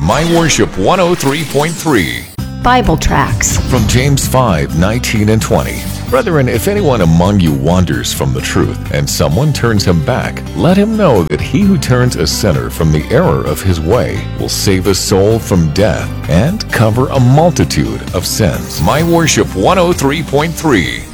My Worship 103.3. Bible tracts. From James 5:19 and 20. Brethren, if anyone among you wanders from the truth, and someone turns him back, let him know that he who turns a sinner from the error of his way will save a soul from death and cover a multitude of sins. My Worship 103.3.